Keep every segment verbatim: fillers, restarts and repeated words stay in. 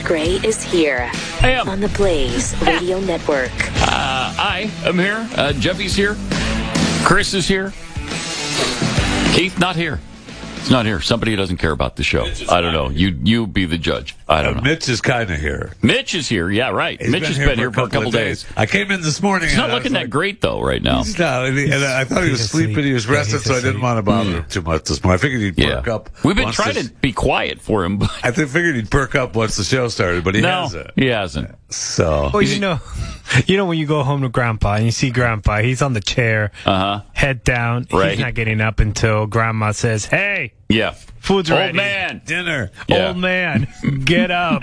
Gray is here. I am. On the Blaze Radio Network. Uh, I am here. Uh, Jeffy's here. Chris is here. Keith, not here. He's not here. Somebody who doesn't care about the show. I don't know. You you be the judge. I don't uh, know. Mitch is kind of here. Mitch is here. Yeah, right. He's Mitch been has here been for here a for a couple couple of days. days. I came in this morning. He's not and I looking was that like, great, though, right now. He's not. And, he, and I thought he was He's sleeping. asleep. He was Yeah, rested, he's so I didn't asleep. want to bother him too much this morning. I figured he'd Yeah. perk up. We've been once trying this- to be quiet for him, but I think figured he'd perk up once the show started, but he no, hasn't. he hasn't. So Well, you know, you know when you go home to Grandpa and you see Grandpa, he's on the chair, Uh-huh. head down. Right. He's not getting up until Grandma says, "Hey, Yeah. food's Old ready." man. dinner. Yeah. Old man, get up.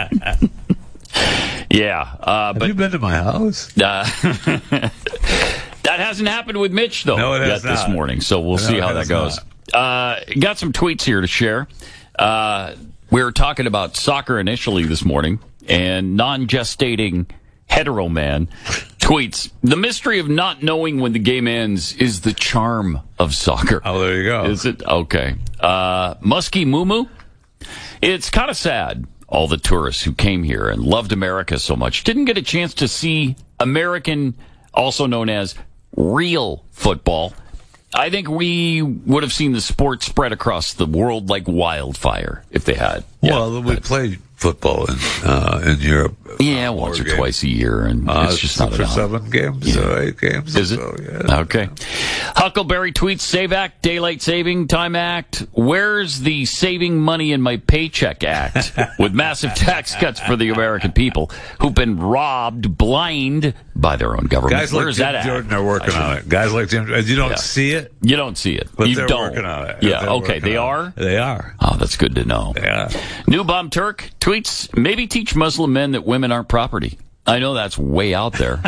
Yeah. Uh, Have but you been to my house? Uh, that hasn't happened with Mitch, though, No, it has yet this not. morning. So we'll No, see it how that has goes. Uh, got some tweets here to share. Uh, we were talking about soccer initially this morning, and non-gestating hetero man tweets, "The mystery of not knowing when the game ends is the charm of soccer." Oh, there you go. Is it? Okay. Uh, Muskie Moo Moo. It's kind of sad. All the tourists who came here and loved America so much didn't get a chance to see American, also known as real football. I think we would have seen the sport spread across the world like wildfire if they had. Well, Yeah, we but- play football in uh, in Europe. yeah, uh, once or more games. twice a year, and Uh, it's just six not or enough. seven games, Yeah. or eight games. Is it? So, yeah. Okay. Huckleberry tweets, Save Act, Daylight Saving Time Act. Where's the Saving Money in My Paycheck Act? With massive tax cuts for the American people who've been robbed blind by their own government. Guys like Where's Jim that Jordan act? are working on it. Guys like Jim, you don't Yeah. see it, You don't see it. but you they're don't. working on it. Yeah, They're okay, working they on are? it. They are. Oh, that's good to know. Yeah. New Bomb Turk tweets, maybe teach Muslim men that women aren't property. I know that's way out there.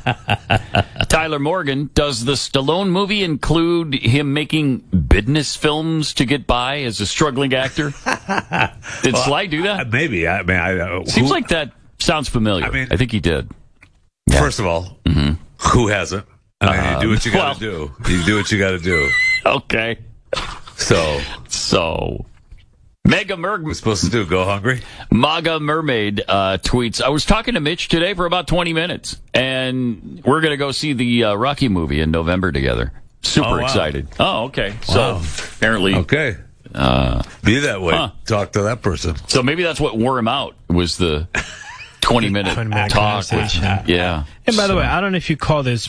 Tyler Morgan, does the Stallone movie include him making business films to get by as a struggling actor? Did Sly do Uh, that? Maybe. I mean, I uh, Seems who- like that sounds familiar. I mean- I think he did. First of all, who hasn't? I mean, you do what you got to well- do. You do what you got to do. Okay. So, So, Mega Merg. we're supposed to do go hungry. MAGA Mermaid uh, tweets, I was talking to Mitch today for about twenty minutes, and we're going to go see the uh, Rocky movie in November together. Super Oh, wow. excited. Oh, okay. So Wow. apparently, Okay, uh, be that way. Huh. Talk to that person. so maybe that's what wore him out was the twenty minute twenty minute talk. With, conversation. yeah. And by the So- way, I don't know if you call this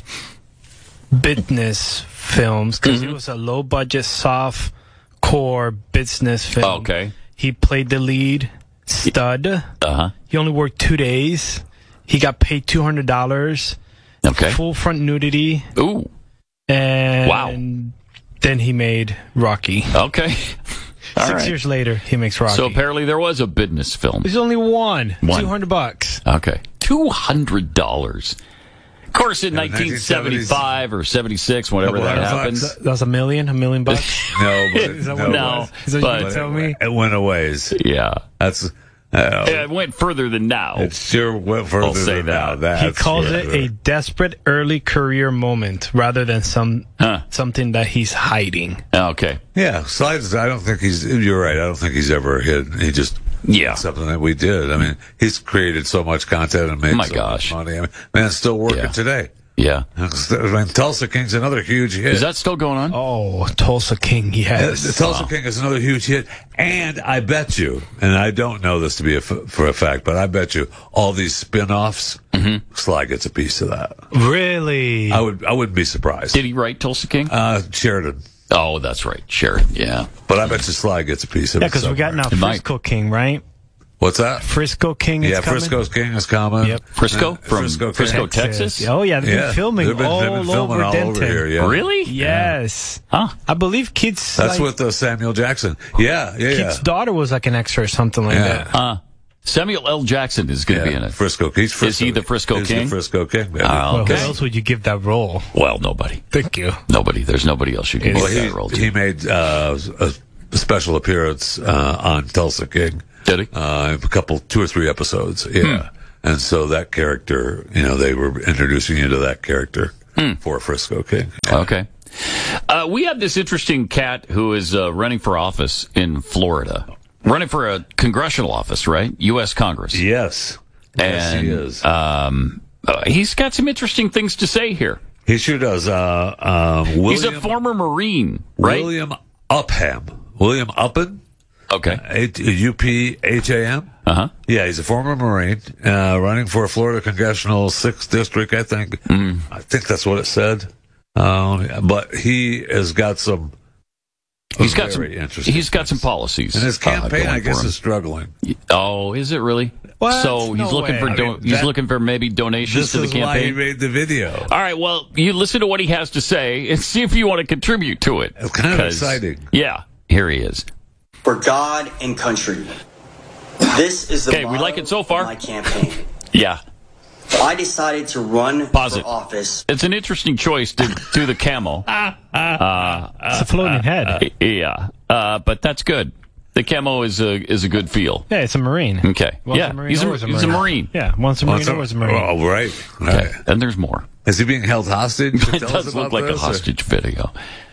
business films because Mm-hmm. it was a low budget, soft core business film. Okay. He played the lead, stud. Uh-huh. He only worked two days. He got paid two hundred dollars. Okay. Full front nudity. Ooh. And Wow. then he made Rocky. Okay. All Six right. years later, he makes Rocky. So apparently there was a business film. There's only one. One. two hundred bucks. Okay. two hundred dollars. Of course, in Yeah, nineteen seventy-five or seventy-six, whenever Couple that hundred happened. bucks. That's a million? A million bucks? No, but Is that no, what- No, Is that what but you tell me? it went a ways. yeah. That's uh, Yeah, it went further than now. it. Sure went further I'll say than that. now. He That's calls for it sure. a desperate early career moment rather than some Huh. something that he's hiding. Okay. Yeah, slides. I don't think he's. You're right. I don't think he's ever hid. He just Yeah. something that we did. I mean, he's created so much content and made Oh my so gosh. much money. I mean, man, it's still working Yeah. today. Yeah. I mean, Tulsa King's another huge hit. Is that still going on? Oh, Tulsa King, Uh, yes. the Tulsa King is another huge hit, and I bet you, and I don't know this to be a f- for a fact, but I bet you all these spin-offs, Mm-hmm. Sly gets a piece of that. Really? I would, I wouldn't be surprised. Did he write Tulsa King? Uh, Sheridan, oh, that's right. Sheridan. Yeah. but I bet you Sly gets a piece of Yeah, it. because we got somewhere. now It might. Frisco King, right? What's that? Frisco King is Yeah, coming. Frisco's King is coming. Yep. Frisco? Uh, From Frisco, Frisco, Texas. Texas? Oh, yeah, they've Yeah, been filming they've been, all they've been filming over all Denton. over here. Yeah, Really? Yes. Huh. I believe Keith's, That's like, with uh, Samuel Jackson. Yeah, yeah, yeah. Keith's daughter was like an extra or something like Yeah. that. Uh, Samuel L. Jackson is going to Yeah, be in it. Frisco. He's Frisco. Is he the Frisco He's King? the Frisco King. Baby. Oh, Well, okay. who else would you give that role? Well, nobody. Thank you. Nobody. There's nobody else you can Well, give he, that role to. he made uh, a special appearance uh, on Tulsa King. Did he? Uh, a couple, two or three episodes. Yeah. And so that character, you know, they were introducing you to that character for Frisco King. Okay. Uh, we have this interesting cat who is uh, running for office in Florida. running for a congressional office, right? U S Congress. Yes. Yes, And, he is. Um, uh, he's got some interesting things to say here. He sure does. Uh, uh, William, He's a former Marine, right? William Upham. William Upham. Okay. A- U P H A M. Uh-huh. Yeah, he's a former Marine, uh, running for Florida Congressional sixth District, I think. Mm. I think that's what it said. Um, but he has got some. He's got some. very interesting He's got some things. policies. And his uh, campaign, going I guess, for him. is struggling. Oh, is it really? What? So he's No looking way. for I do- mean, he's that- looking for maybe donations This to the is why he campaign. made the video. All right, well, you listen to what he has to say and see if you want to contribute to it. It's kind of 'Cause- exciting. Yeah, here he is. For God and country. This is the Okay, we motto like it so far. of my campaign. Yeah, I decided to run Pause for it. office. it's an interesting choice to do the camel. It's a floating head. Yeah, uh, but that's good. The camo is a is a good feel. Yeah, it's a Marine. Okay, Once yeah, a Marine, he's a, always a he's a Marine. Marine. Yeah, once a Marine, What's up? always a Marine. Oh, right. Okay, right. and there's more. Is he being held hostage? It Tell us does look about like a this, or- hostage video.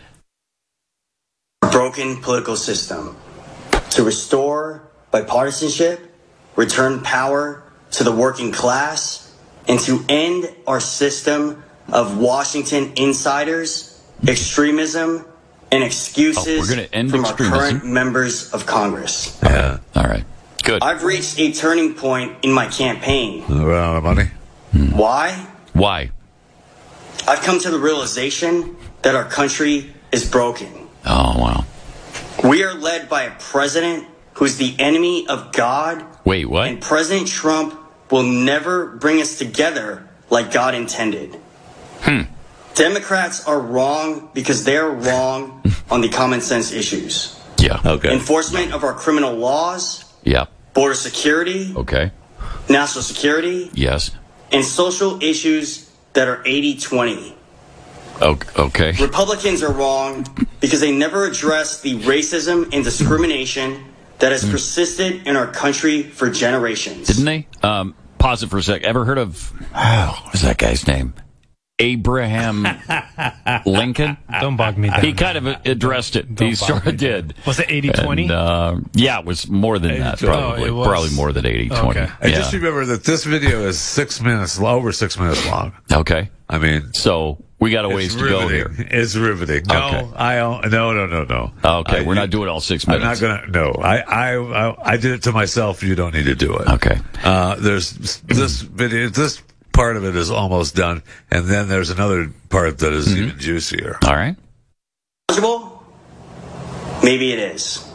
Broken political system. To restore bipartisanship, return power to the working class, and to end our system of Washington insiders, extremism, and excuses Oh, we're gonna end from extremism? our current members of Congress. Yeah. All right, good. I've reached a turning point in my campaign. Run out of money. Why? Why? I've come to the realization that our country is broken. Oh wow. We are led by a president who's the enemy of God, Wait, what? and President Trump will never bring us together like God intended. Hmm. Democrats are wrong because they're wrong on the common sense issues. Yeah. Okay. Enforcement of our criminal laws, Yeah. border security, Okay. national security, Yes. and social issues that are eighty twenty. O- Okay. Republicans are wrong because they never address the racism and discrimination that has persisted in our country for generations. Didn't they? Um, pause it for a sec. Ever heard of, oh, what's that guy's name? Abraham Lincoln? Don't bog me down. He kind of addressed it. Don't He bog sort me of did. Was it eighty twenty? And, uh, yeah, it was more than that, eighty twenty. probably. Oh, it was. Probably more than eighty twenty. Okay. And Yeah. just remember that this video is six minutes, over six minutes long. Okay. I mean, So we got a ways it's to go riveting. here. It's riveting. No, Okay. I don't. No, no, no, no. Okay, I- we're not doing all six I'm minutes. not gonna. No, I, I, I, I did it to myself. You don't need to do it. Okay. Uh, there's this video. This part of it is almost done, and then there's another part that is Mm-hmm. even juicier. All right. Eligible? Maybe it is.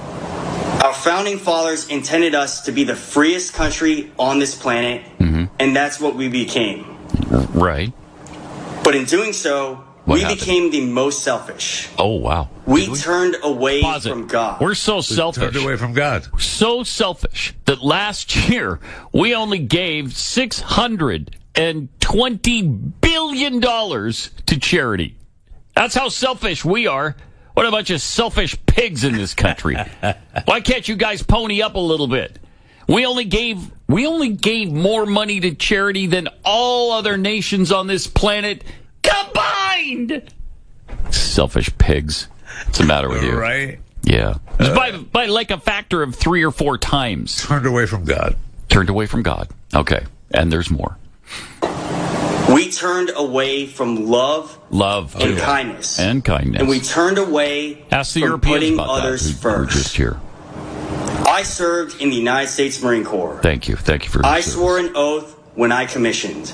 Our founding fathers intended us to be the freest country on this planet, Mm-hmm. and that's what we became. Right. But in doing so, What we happened? became the most selfish. Oh, wow. We, Did we? turned away Pause it. from God. We're so selfish. Turned away from God. so selfish that last year we only gave six hundred twenty billion dollars to charity. That's how selfish we are. What a bunch of selfish pigs in this country. Why can't you guys pony up a little bit? We only gave we only gave more money to charity than all other nations on this planet combined. Selfish pigs. What's the matter with you? Right? Yeah. It's by, by like a factor of three or four times. Turned away from God. Turned away from God. Okay. And there's more. We turned away from love Love. and too. kindness. And kindness. And we turned away Ask the from Europeans putting about others that who were first. just here. I served in the United States Marine Corps. Thank you. Thank you for your I service. swore an oath when I commissioned.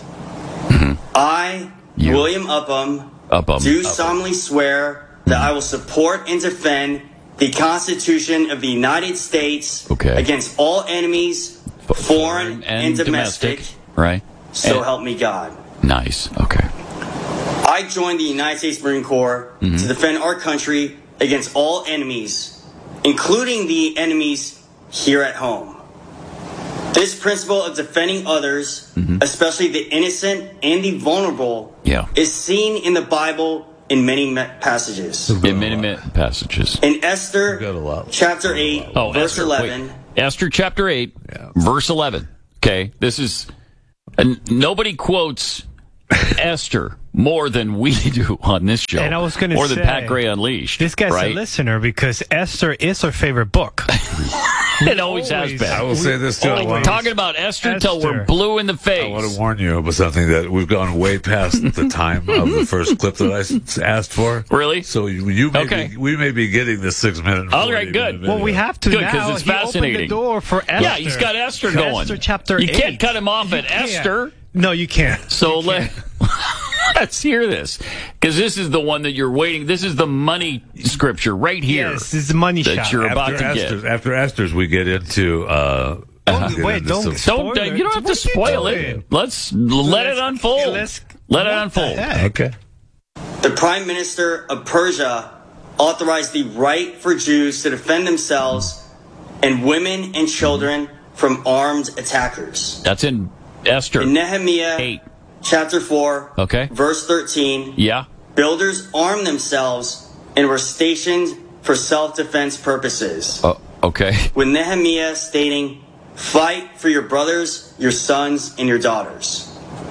I, You. William Upham, Upham. do Upham. solemnly swear that I will support and defend the Constitution of the United States Okay. against all enemies, F- foreign and, domestic. Right? So And- help me God. Nice. Okay. I joined the United States Marine Corps Mm-hmm. to defend our country against all enemies, including the enemies here at home. This principle of defending others, especially the innocent and the vulnerable, Mm-hmm. Yeah. is seen in the Bible in many me- passages. In many minute passages. In Esther Got a lot. chapter eight, Oh, verse Esther. eleven, Wait. Esther chapter eight, Yeah. verse eleven. Okay. This is, and nobody quotes Esther more than we do on this show. And I was gonna More than say, Pat Gray Unleashed. This guy's right? a listener because Esther is her favorite book. It always has Always. been. I will say this too. I Only want, talking about Esther till Esther. we're blue in the face. I want to warn you about something that we've gone way past the time of the first clip that I s- asked for. Really? So you, you may Okay. be, we may be getting this six minute. All right, good. Well, we have to Good, now. 'cause it's He opened fascinating. the door for Esther. Yeah, he's got Esther going. Esther chapter You can't eight. cut him off at You can't. Esther. No, you can't. So let, let's hear this. Because this is the one that you're waiting. This is the money scripture right here. Yes, this is a money that shot. you're about After to get. Esther's, after Esther's, we get into. Uh, Don't- we get wait, into don't- some- Don't Spoiler. uh, you don't have to What are you spoil it. doing? Let's let it Let's- unfold. let's- let it what the unfold. heck? Okay. The Prime Minister of Persia authorized the right for Jews to defend themselves and women and children from armed attackers. That's in Esther In Nehemiah eight. chapter four, Okay. verse thirteen, Yeah. builders armed themselves and were stationed for self-defense purposes. Oh, okay. With Nehemiah stating, fight for your brothers, your sons, and your daughters.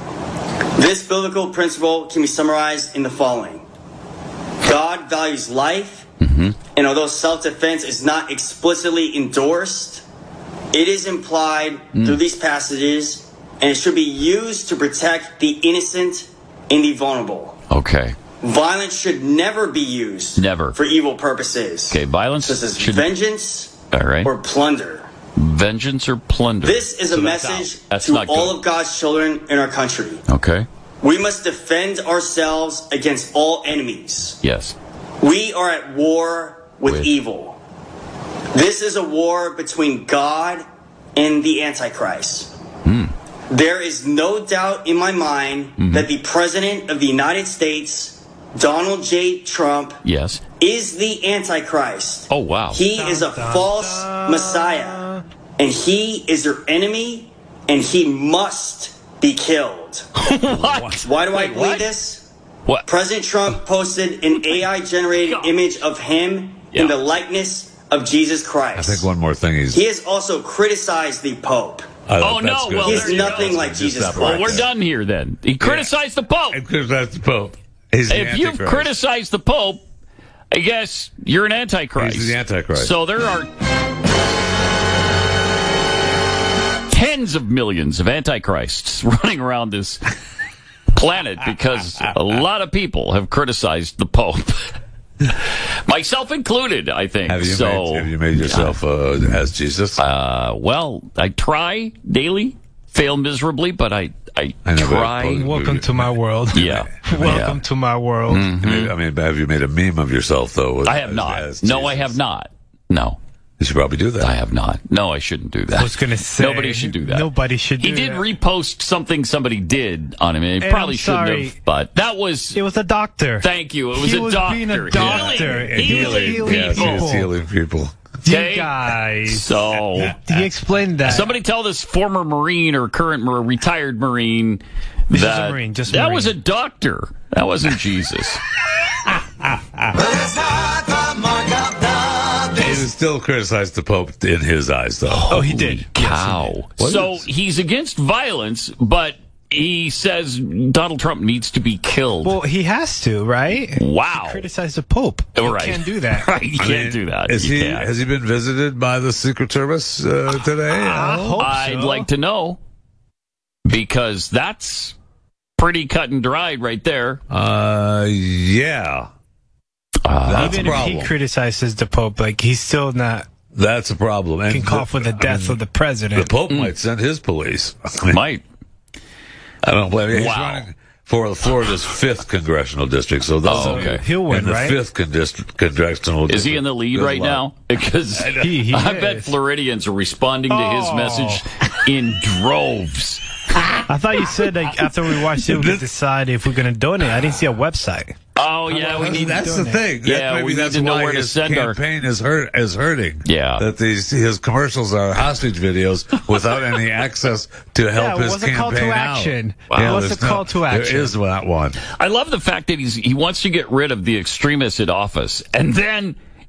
This biblical principle can be summarized in the following. God values life, and although self-defense is not explicitly endorsed, it is implied through these passages, and it should be used to protect the innocent and the vulnerable. Okay. Violence should never be used Never. for evil purposes, Okay. Violence such as should. vengeance All right. or plunder. Vengeance or plunder. This is a So that's message out. That's to not all good. of God's children in our country. Okay. We must defend ourselves against all enemies. Yes. We are at war with, With- evil. This is a war between God and the Antichrist. Hmm. There is no doubt in my mind Mm-hmm. that the President of the United States, Donald J. Trump, Yes. is the Antichrist. Oh wow. He is a dun, false dun. Messiah, and he is your enemy, and he must be killed. what? Why do I Wait, believe what? this? What? President Trump posted an A I-generated image of him Yeah. in the likeness of Jesus I Christ. think one more thing he's. He has also criticized the Pope. I Oh, don't- that's no, good. well, He's there you nothing go. like Just Jesus stop Christ. right We're there. done here then. He criticized the Pope. Because that's the Pope. He's the If you've Antichrist. criticized the Pope, I guess you're an Antichrist. He's the Antichrist. So there are tens of millions of Antichrists running around this planet because a lot of people have criticized the Pope. Myself included, I think. Have you, so, made, have you made yourself uh, as Jesus? uh, well, I try daily, fail miserably, but I, I, I know, but- try. Welcome to my world. Yeah. Welcome Yeah. to my world. I mean, have you made a meme of yourself, though? I have as- not. as No, I Jesus? have not. No. You should probably do that. I have not. No, I shouldn't do that. I was gonna say Nobody should do that. Nobody should He do did that. repost something somebody did on him, and he And probably I'm shouldn't sorry. have. But that was. It was a doctor. Thank you. It was He a was doctor. being a doctor. Healing, healing, Healing Yes, people. he's healing people. You Okay. guys. So He explained that. somebody tell this former Marine or current or retired Marine This is that a Marine, just that Marine. was a doctor. That wasn't Jesus. He would still criticize the Pope in his eyes, though. Oh, he did. Cow. What so is- he's against violence, but he says Donald Trump needs to be killed. Well, he has to, right? Wow. Criticize the Pope. You Right. can't do that. Right, you I can't mean, do that. Is You he? can't. Has he been visited by the Secret Service uh, today? I Uh, hope I'd so. like to know because that's pretty cut and dried right there. uh, yeah, Uh, that's a Even if problem. he criticizes the Pope, like he's still not That's a problem. And can call for the I death mean, of the president. The Pope might send his police. I mean, might. I don't blame him. He's Wow. running for Florida's fifth congressional district. So those Oh, are- okay. He'll win, in the right? fifth con- dist- congressional district. Is he in the lead Good right luck. now? Because He- he I is. bet Floridians are responding to his Oh. message in droves. I thought you said like after we watched it, we could decide if we're gonna donate. I didn't see a website. Oh yeah, we That's, need. that's to the donate. thing. That- Yeah, maybe we need that's to know why where to his send our- campaign is hurt is hurting. Yeah. that these his commercials are hostage videos without any access to help Yeah, his what's a campaign call to out. action? Yeah, What's there's the call to action? There is not one. I love the fact that he's he wants to get rid of the extremists in office, and then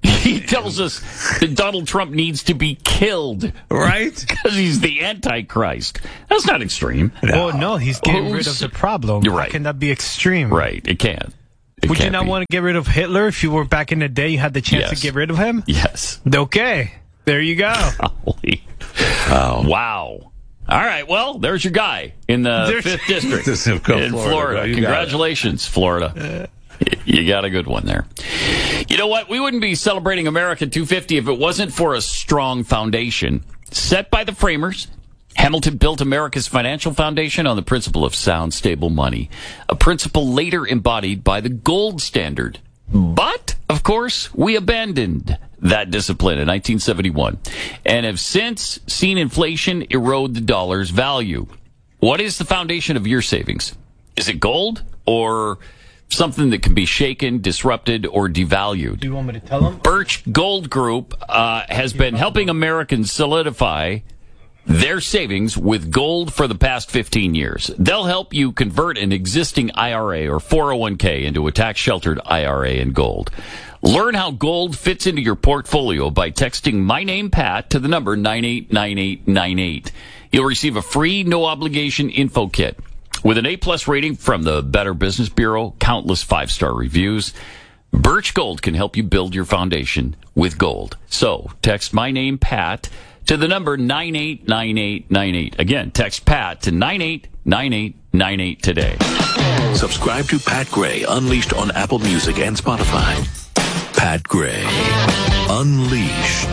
He tells us that Donald Trump needs to be killed. Right? Because he's the Antichrist. That's not extreme. No. Oh, no, he's getting rid of the problem. You're right. How can that be extreme? Right, it can. It Would you can't not be. want to get rid of Hitler if you were back in the day, you had the chance Yes. to get rid of him? Yes. Okay, there you go. Holy. Wow. Wow. All right, well, there's your guy in the There's- fifth District This is Florida. in Florida. You got it. Congratulations, Florida. You got a good one there. You know what? We wouldn't be celebrating America two fifty if it wasn't for a strong foundation set by the framers. Hamilton built America's financial foundation on the principle of sound, stable money, a principle later embodied by the gold standard. But, of course, we abandoned that discipline in nineteen seventy-one and have since seen inflation erode the dollar's value. What is the foundation of your savings? Is it gold or something that can be shaken, disrupted, or devalued? Do you want me to tell him? Birch Gold Group uh, has been helping Americans solidify their savings with gold for the past fifteen years. They'll help you convert an existing I R A or four oh one k into a tax-sheltered I R A in gold. Learn how gold fits into your portfolio by texting my name, Pat, to the number nine eight nine eight nine eight. You'll receive a free, no-obligation info kit with an A-plus rating from the Better Business Bureau, countless five-star reviews. Birch Gold can help you build your foundation with gold. So, text my name, Pat, to the number nine eight nine eight nine eight. Again, text Pat to nine eight nine eight nine eight today. Subscribe to Pat Gray Unleashed on Apple Music and Spotify. Pat Gray Unleashed.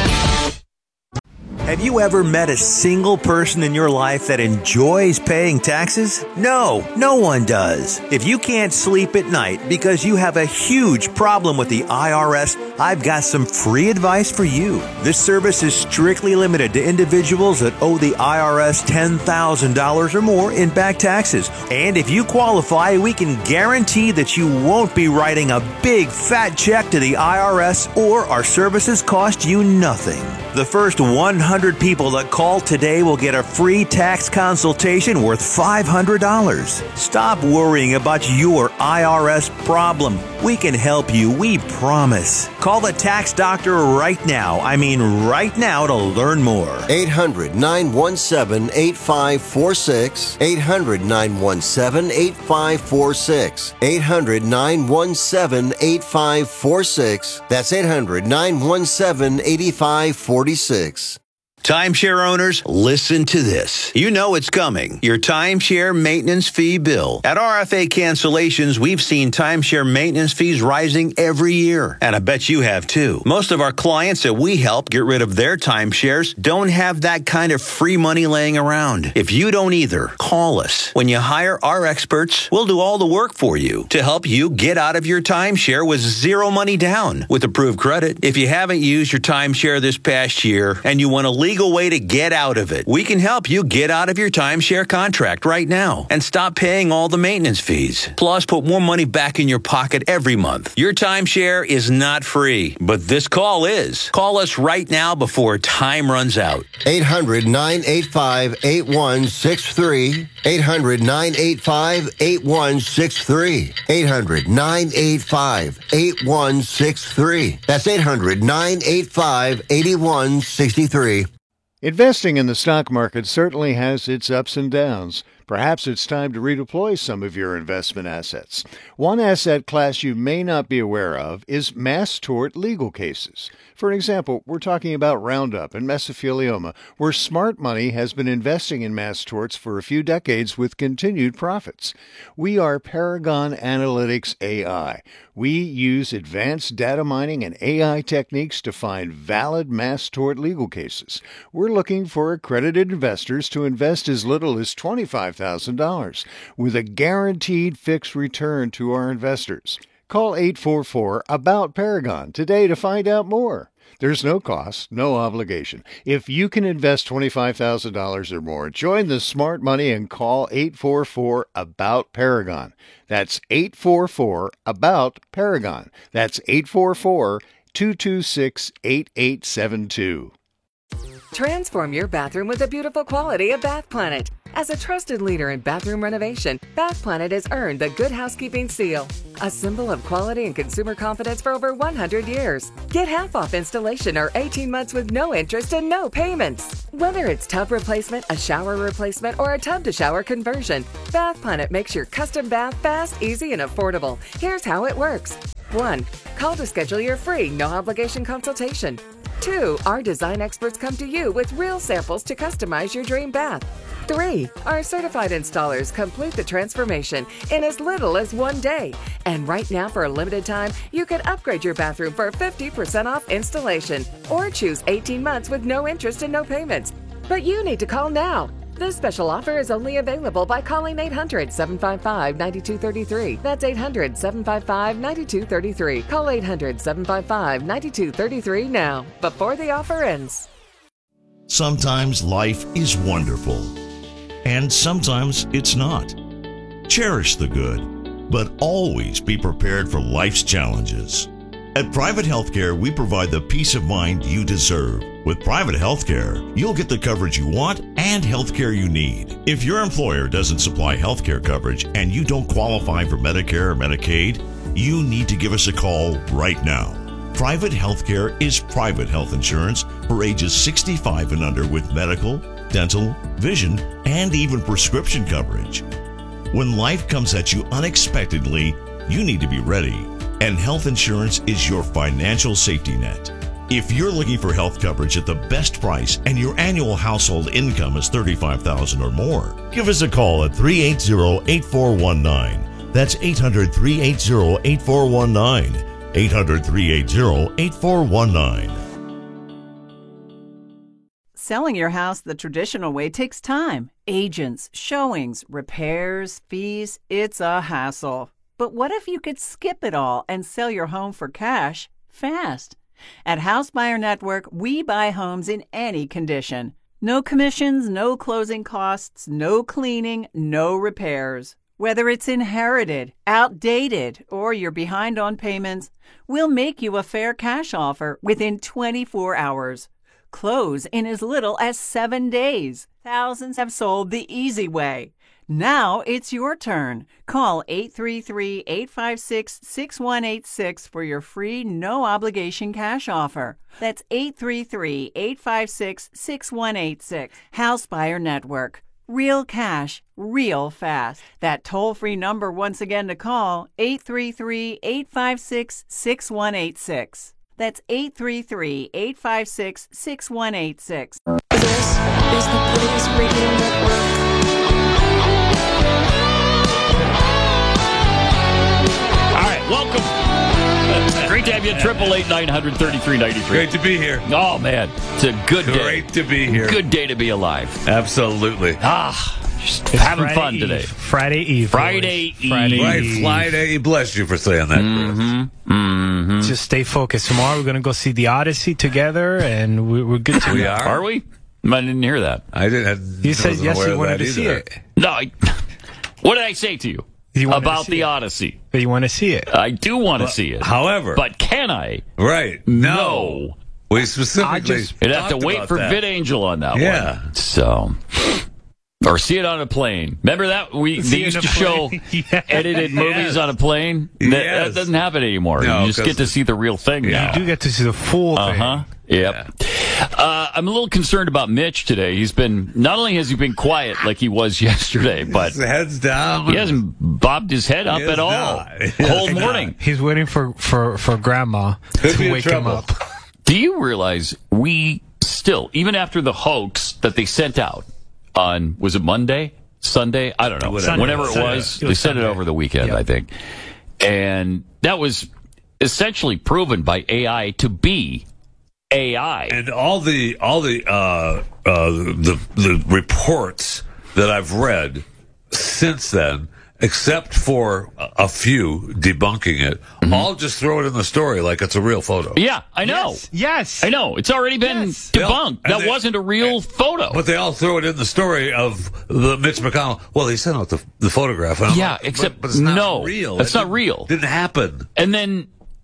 Have you ever met a single person in your life that enjoys paying taxes? No, no one does. If you can't sleep at night because you have a huge problem with the I R S, I've got some free advice for you. This service is strictly limited to individuals that owe the I R S ten thousand dollars or more in back taxes. And if you qualify, we can guarantee that you won't be writing a big fat check to the I R S, or our services cost you nothing. The first one hundred people that call today will get a free tax consultation worth five hundred dollars. Stop worrying about your I R S problem. We can help you, we promise. Call the tax doctor right now. I mean right now to learn more. eight hundred nine one seven eight five four six. eight hundred nine one seven eight five four six. eight hundred nine one seven eight five four six. That's eight hundred nine one seven eight five four six. Timeshare owners, listen to this. You know it's coming. Your timeshare maintenance fee bill. At R F A Cancellations, we've seen timeshare maintenance fees rising every year. And I bet you have too. Most of our clients that we help get rid of their timeshares don't have that kind of free money laying around. If you don't either, call us. When you hire our experts, we'll do all the work for you to help you get out of your timeshare with zero money down with approved credit. If you haven't used your timeshare this past year and you want to leave legal way to get out of it. We can help you get out of your timeshare contract right now and stop paying all the maintenance fees. Plus, put more money back in your pocket every month. Your timeshare is not free, but this call is. Call us right now before time runs out. eight hundred nine eight five eight one six three. eight hundred nine eight five eight one six three. eight hundred nine eight five eight one six three. That's eight hundred nine eight five eight one six three. Investing in the stock market certainly has its ups and downs. Perhaps it's time to redeploy some of your investment assets. One asset class you may not be aware of is mass tort legal cases. For example, we're talking about Roundup and mesothelioma, where smart money has been investing in mass torts for a few decades with continued profits. We are Paragon Analytics A I. We use advanced data mining and A I techniques to find valid mass tort legal cases. We're looking for accredited investors to invest as little as twenty-five thousand dollars with a guaranteed fixed return to our investors. Call eight four four about Paragon today to find out more. There's no cost, no obligation. If you can invest twenty-five thousand dollars or more, join the smart money and call eight four four about Paragon. That's eight four four about Paragon. That's eight four four two two six eight eight seven two. Transform your bathroom with the beautiful quality of Bath Planet. As a trusted leader in bathroom renovation, Bath Planet has earned the Good Housekeeping seal, a symbol of quality and consumer confidence for over one hundred years. Get half off installation or eighteen months with no interest and no payments. Whether it's tub replacement, a shower replacement, or a tub-to-shower conversion, Bath Planet makes your custom bath fast, easy, and affordable. Here's how it works. one. Call to schedule your free, no-obligation consultation. two. Our design experts come to you with real samples to customize your dream bath. three. Our certified installers complete the transformation in as little as one day. And right now, for a limited time, you can upgrade your bathroom for fifty percent off installation or choose eighteen months with no interest and no payments. But you need to call now. This special offer is only available by calling eight hundred, seven five five, nine two three three. That's eight hundred, seven five five, nine two three three. Call eight hundred, seven five five, nine two three three now, before the offer ends. Sometimes life is wonderful, and sometimes it's not. Cherish the good, but always be prepared for life's challenges. At Private Healthcare, we provide the peace of mind you deserve. With Private Healthcare, you'll get the coverage you want and healthcare you need. If your employer doesn't supply healthcare coverage and you don't qualify for Medicare or Medicaid, you need to give us a call right now. Private Healthcare is private health insurance for ages sixty-five and under with medical, dental, vision, and even prescription coverage. When life comes at you unexpectedly, you need to be ready, and health insurance is your financial safety net. If you're looking for health coverage at the best price and your annual household income is thirty-five thousand dollars or more, give us a call at three eight zero, eight four one nine. That's eight hundred, three eight zero, eight four one nine. eight hundred, three eight zero, eight four one nine. Selling your house the traditional way takes time. Agents, showings, repairs, fees. It's a hassle. But what if you could skip it all and sell your home for cash fast? At House Buyer Network, we buy homes in any condition. No commissions, no closing costs, no cleaning, no repairs. Whether it's inherited, outdated, or you're behind on payments, we'll make you a fair cash offer within twenty-four hours. Close in as little as seven days. Thousands have sold the easy way. Now it's your turn. Call eight three three, eight five six, six one eight six for your free no-obligation cash offer. That's eight three three, eight five six, six one eight six. House Buyer Network. Real cash, real fast. That toll-free number once again to call, eight three three, eight five six, six one eight six. That's eight three three, eight five six, six one eight six. This is the Blaze Radio Network. All right, welcome. Great to have you at triple eight nine hundred thirty-three ninety-three. Great to be here. Oh, man. It's a good day. Great to be here. Good day to be alive. Absolutely. Ah, just It's having Friday fun Eve. today. Friday Eve. Friday boys. Eve. Friday Right, Eve. Friday. Bless you for saying that, Mm-hmm. Mm-hmm. Just stay focused. Tomorrow we're going to go see the Odyssey together, and we- we're good to We go. are? Are we? I didn't hear that. I didn't. You said wasn't yes, aware you of wanted that to see either. it. No, I, what did I say to you, You wanted to about see the it. Odyssey? But you want to see it. I do want to see it. However, But can I? right? No. We specifically. I just- You'd have to talked wait about for that. VidAngel on that Yeah. one. So, or see it on a plane. Remember that we See they it used on to a show plane. Yeah. edited movies Yes. on a plane. That, Yes. that doesn't happen anymore. No, you just 'cause- get to see the real thing now. You do get to see the full Uh thing. huh. Yep. Uh, I'm a little concerned about Mitch today. He's been not only has he been quiet like he was yesterday, but His head's down. he hasn't bobbed his head up He is at all not. He the whole is not. morning. He's waiting for, for, for Grandma Could to be in wake him trouble. up. Do you realize we still, even after the hoax that they sent out on, was it Monday? Sunday? I don't know. Whatever. Whenever it Sunday. was, It they was sent it Sunday. over the weekend, Yep. I think. And that was essentially proven by A I to be A I. And all the all the uh, uh, the the reports that I've read since then, except for a a few debunking it, Mm-hmm. all just throw it in the story like it's a real photo. Yeah, I know. Yes. Yes. I know. It's already been Yes. debunked. And That they- wasn't a real photo. But they all throw it in the story of the Mitch McConnell. Well, he sent out the, the photograph. And I'm Yeah, like, except but, but it's not no, real. That's It not didn't- real. Didn't happen. And then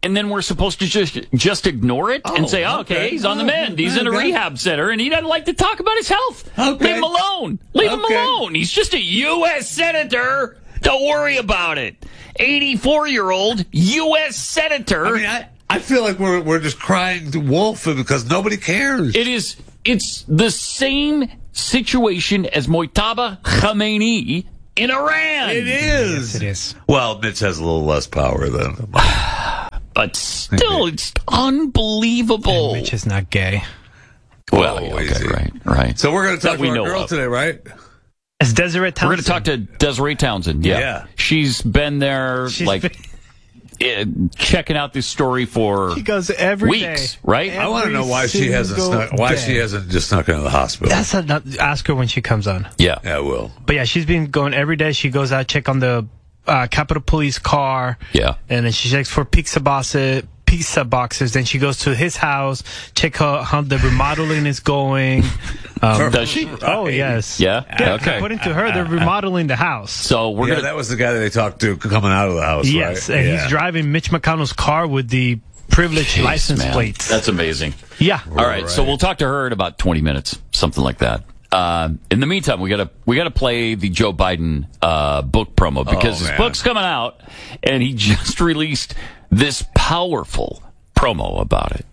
and then we're supposed to just just ignore it and Oh, say, oh, okay, okay. he's on the mend. He's in a Okay. rehab center, and he doesn't like to talk about his health. Okay. Leave him alone. Leave him Okay. alone. He's just a U S senator. Don't worry about it. eighty-four-year-old U S senator. I mean, I, I feel like we're we're just crying to wolf because nobody cares. It is. It's the same situation as Mojtaba Khamenei in Iran. It is. Yes, it is. Well, Mitch has a little less power than. But still, it's unbelievable. And Mitch is not gay. Well, Oh, okay, easy. right, right. So we're going to talk That we to our know girl of. today, right? It's Desiree We're Townsend. going to talk to Desiree Townsend. Yeah. Yeah. She's been there, She's like, been- eh, checking out this story for She goes every weeks, day. right? I want to Every know why she hasn't single snuck, why day. she hasn't just snuck into the hospital. That's a, not, ask her when she comes on. Yeah. yeah, I will. But yeah, she's been going every day. She goes out, check on the uh, Capitol Police car. Yeah. And then she checks for pizza boxes. Pizza boxes. Then she goes to his house, check how, how the remodeling is going. Um, Does she? Oh yes. Yeah? Yeah, Okay. According to her, they're remodeling the house. So we're yeah, going to. that was the guy that they talked to coming out of the house, Yes, right? and yeah. he's driving Mitch McConnell's car with the privileged license man. plates. That's amazing. yeah. All right, so we'll talk to her in about twenty minutes, something like that. Um, in the meantime, we gotta we gotta play the Joe Biden uh, book promo because Oh, his man. book's coming out, and he just released this powerful promo about it.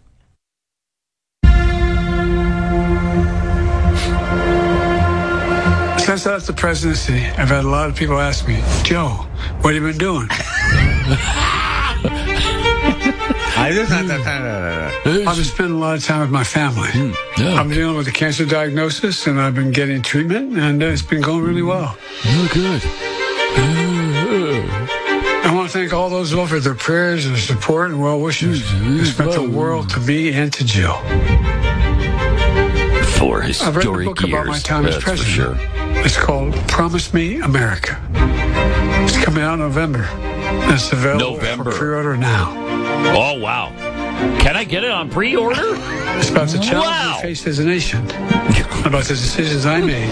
Since I left the presidency, I've had a lot of people ask me, Joe, what have you been doing? I just not that kind of. I've been spending a lot of time with my family. I've been dealing with a cancer diagnosis, and I've been getting treatment, and uh, it's been going really well. Oh, good. I want to thank all those who offered their prayers and support and well wishes. It's meant the world to me and to Jill. For I've read a historic book years, about my time as that's for president. sure. It's called Promise Me America. It's coming out in November. And it's available November. for pre-order now. Oh wow! Can I get it on pre-order? It's about the challenges Wow. we face as a nation, about the decisions I made,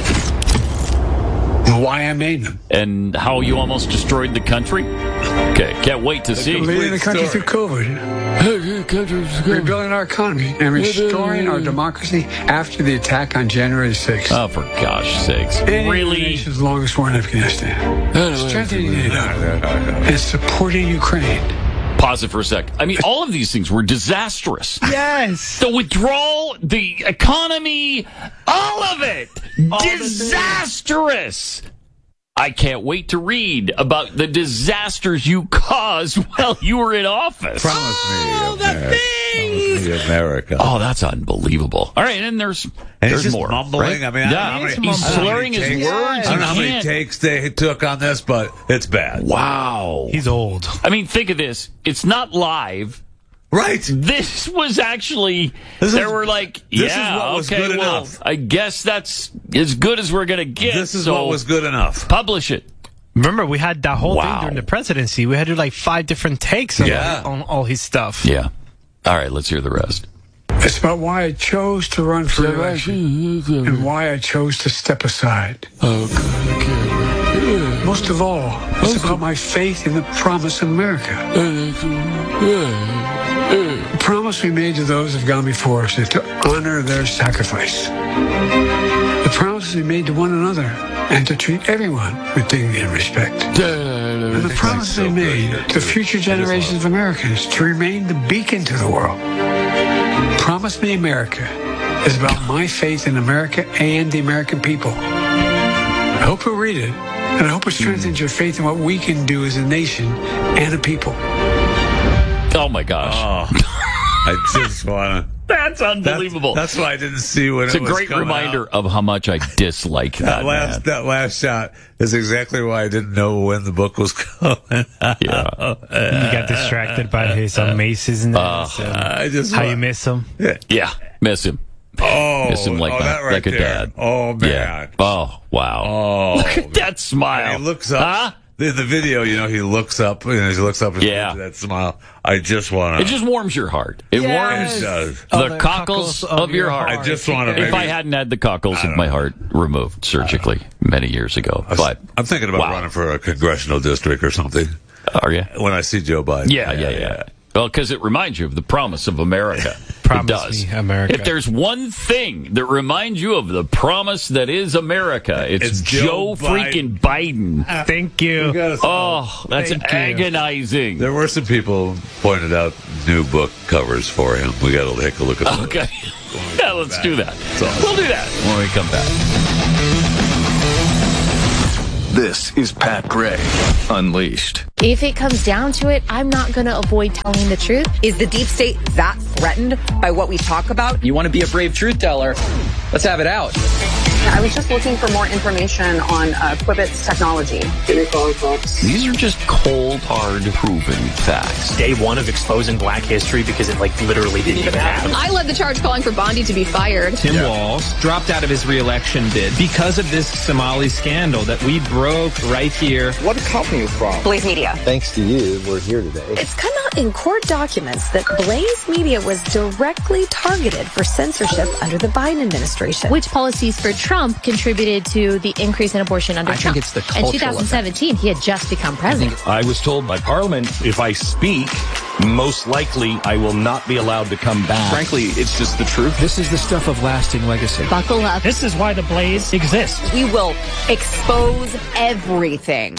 and why I made them. And how you almost destroyed the country? Okay, can't wait to see. Leading the country through COVID, rebuilding our economy, and restoring our democracy after the attack on January sixth. Oh, for gosh sakes! Ending Really? the nation's longest war in Afghanistan. Strengthening NATO and supporting Ukraine. Pause it for a sec. I mean, all of these things were disastrous. Yes. The withdrawal, the economy, all of it. Disastrous. I can't wait to read about the disasters you caused while you were in office. Promise me, America. Promise me, America. Oh, that's unbelievable. All right, and there's And there's he's just more. mumbling. right? I mean, I yeah, don't know how he's many- I don't know how slurring many his takes- words. I don't know how He many can't- takes they took on this, but it's bad. Wow. He's old. I mean, think of this. It's not live. Right. This was actually, This there is- were like, this is yeah, what was okay, good well, enough. I guess that's as good as we're going to get. This is so what was good enough. Publish it. Remember, we had that whole Wow. thing during the presidency. We had to do like five different takes on, Yeah. on all his stuff. Yeah. All right, let's hear the rest. It's about why I chose to run for election and why I chose to step aside. Most of all, it's about my faith in the promise of America. The promise we made to those who've gone before us is to honor their sacrifice. The promise we made to one another and to treat everyone with dignity and respect. And the promise we made to future generations of Americans to remain the beacon to the world. Promise Me America is about my faith in America and the American people. I hope you'll read it, and I hope it strengthens your faith in what we can do as a nation and a people. Oh, my gosh. Oh, I just want to. That's unbelievable. That's, that's why I didn't see when it's it a was great coming reminder out. of how much I dislike that, That last man. that last shot is exactly why I didn't know when the book was coming out. Yeah. You got distracted by his uh, maces and Uh, I just how want- you miss him. Yeah, miss him. Oh, Miss him like, oh, my- that right like a there. dad. Oh man. Yeah. Oh, wow. Oh, Look at that smile. And he looks up. Huh? In the video, you know, he looks up. You know, he looks up and Yeah. that smile. I just want to. It just warms your heart. It Yes. warms It does. the, Oh, the cockles, cockles of, your heart. I just want to. If I hadn't had the cockles of my heart removed surgically many years ago, but I'm thinking about wow. running for a congressional district or something. Are you? When I see Joe Biden. Yeah, yeah, yeah. Well, because it reminds you of the promise of America. Promise it does. me, America. If there's one thing that reminds you of the promise that is America, it's, It's Joe, Joe freaking Biden. Thank you. gotta- Oh, that's Thank you. agonizing. There were some people pointed out new book covers for him. We got to take a look at those. Okay. Yeah, let's do that. all. We'll do that when we come back. This is Pat Gray Unleashed. If it comes down to it, I'm not going to avoid telling the truth. Is the deep state that threatened by what we talk about? You want to be a brave truth teller? Let's have it out. I was just looking for more information on uh, Quibbit's technology. These are just cold, hard, proven facts. Day one of exposing black history because it, like, literally didn't even happen. I led the charge calling for Bondi to be fired. Tim yeah. Walz dropped out of his re-election bid because of this Somali scandal that we broke right here. What company are you from? Blaze Media. Thanks to you, we're here today. It's come out in court documents that Blaze Media was directly targeted for censorship under the Biden administration. Which policies for Trump contributed to the increase in abortion under I Trump? think it's the cultural In twenty seventeen, he had just become president. I was told by Parliament, if I speak, most likely I will not be allowed to come back. Frankly, it's just the truth. This is the stuff of lasting legacy. Buckle up. This is why the Blaze exists. We will expose everything.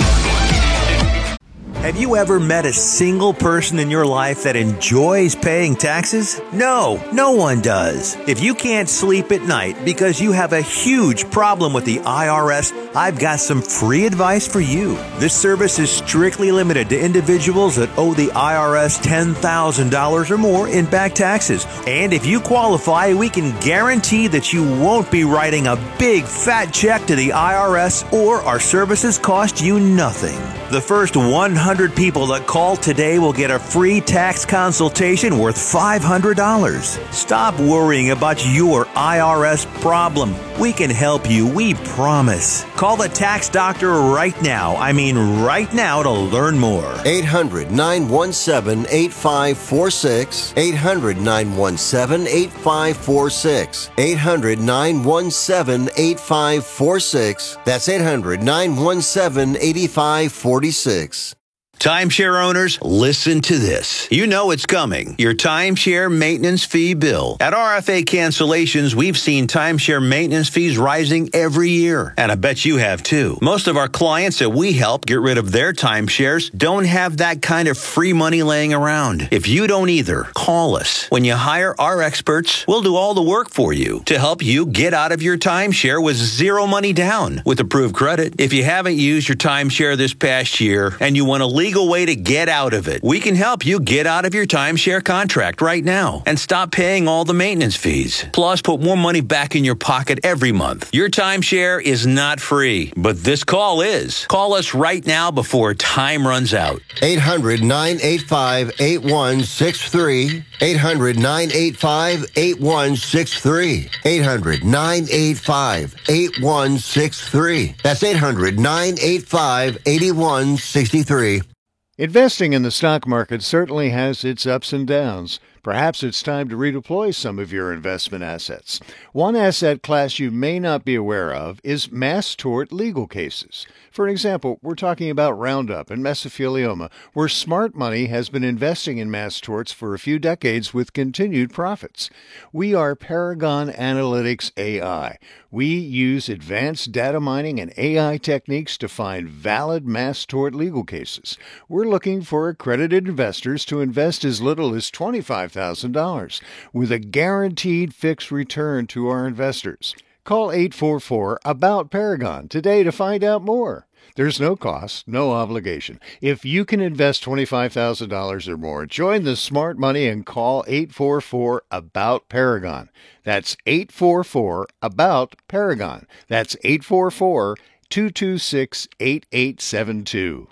Have you ever met a single person in your life that enjoys paying taxes? No, no one does. If you can't sleep at night because you have a huge problem with the I R S, I've got some free advice for you. This service is strictly limited to individuals that owe the I R S ten thousand dollars or more in back taxes. And if you qualify, we can guarantee that you won't be writing a big fat check to the I R S, or our services cost you nothing. The first one hundred people that call today will get a free tax consultation worth five hundred dollars. Stop worrying about your I R S problem. We can help you, we promise. Call the tax doctor right now. I mean right now to learn more. eight hundred, nine one seven, eight five four six. eight hundred, nine one seven, eight five four six. eight hundred, nine one seven, eight five four six. That's eight hundred, nine one seven, eight five four six. Timeshare owners, listen to this. You know it's coming. Your timeshare maintenance fee bill. At R F A Cancellations, we've seen timeshare maintenance fees rising every year. And I bet you have too. Most of our clients that we help get rid of their timeshares don't have that kind of free money laying around. If you don't either, call us. When you hire our experts, we'll do all the work for you to help you get out of your timeshare with zero money down with approved credit. If you haven't used your timeshare this past year and you want to leave legal way to get out of it. We can help you get out of your timeshare contract right now and stop paying all the maintenance fees. Plus, put more money back in your pocket every month. Your timeshare is not free, but this call is. Call us right now before time runs out. eight hundred, nine eight five, eight one six three. eight hundred, nine eight five, eight one six three. eight hundred, nine eight five, eight one six three. That's eight hundred, nine eight five, eight one six three. Investing in the stock market certainly has its ups and downs. Perhaps it's time to redeploy some of your investment assets. One asset class you may not be aware of is mass tort legal cases. For example, we're talking about Roundup and mesothelioma, where smart money has been investing in mass torts for a few decades with continued profits. We are Paragon Analytics A I. We use advanced data mining and A I techniques to find valid mass tort legal cases. We're looking for accredited investors to invest as little as twenty-five thousand dollars with a guaranteed fixed return to our investors. Call eight four four, ABOUT Paragon today to find out more. There's no cost, no obligation. If you can invest twenty-five thousand dollars or more, join the smart money and call eight four four, ABOUT Paragon. That's eight four four, ABOUT Paragon. That's eight four four, two two six, eight eight seven two.